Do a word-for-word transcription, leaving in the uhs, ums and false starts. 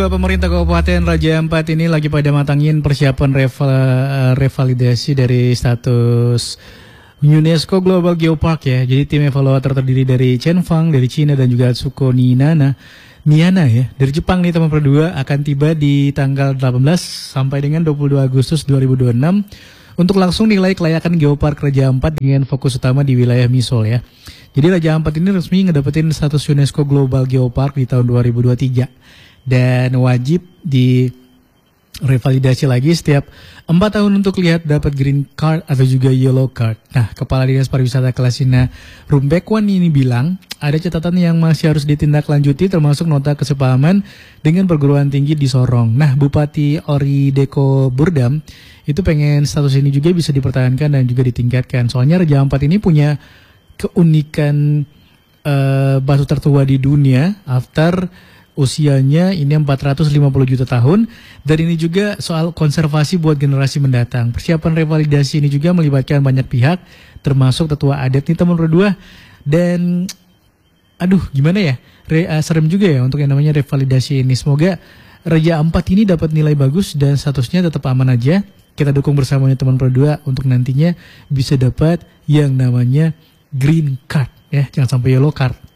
Dua, pemerintah Kabupaten Raja Ampat ini lagi pada matangin persiapan reval, revalidasi dari status UNESCO Global Geopark ya. Jadi tim evaluator terdiri dari Chen Fang dari Cina dan juga Atsuko Ninana Miana ya dari Jepang nih teman berdua akan tiba di tanggal delapan belas sampai dengan dua puluh dua Agustus dua ribu dua puluh enam untuk langsung nilai kelayakan Geopark Raja Ampat dengan fokus utama di wilayah Misol ya. Jadi Raja Ampat ini resmi ngedapetin status UNESCO Global Geopark di tahun dua ribu dua puluh tiga. Dan wajib di revalidasi lagi setiap empat tahun untuk lihat dapat green card atau juga yellow card. Nah, Kepala Dinas Pariwisata Kelasina Rumbekwan ini bilang ada catatan yang masih harus ditindaklanjuti termasuk nota kesepahaman dengan perguruan tinggi di Sorong. Nah, Bupati Ori Deko Burdam itu pengen status ini juga bisa dipertahankan dan juga ditingkatkan. Soalnya Raja Ampat ini punya keunikan uh, batu tertua di dunia after usianya ini empat ratus lima puluh juta tahun, dan ini juga soal konservasi buat generasi mendatang. Persiapan revalidasi ini juga melibatkan banyak pihak, termasuk tetua adat nih teman berdua. Dan aduh gimana ya, Re, uh, serem juga ya untuk yang namanya revalidasi ini. Semoga Raja Ampat ini dapat nilai bagus dan statusnya tetap aman aja. Kita dukung bersamanya teman berdua untuk nantinya bisa dapat yang namanya green card ya, jangan sampai yellow card.